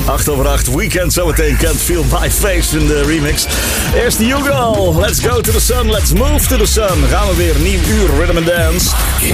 8/8 Weekend zometeen. Can't Feel My Face in de remix. Eerst Hugo. Let's go to the sun. Let's move to the sun. Gaan we weer een nieuw uur Rhythm and Dance.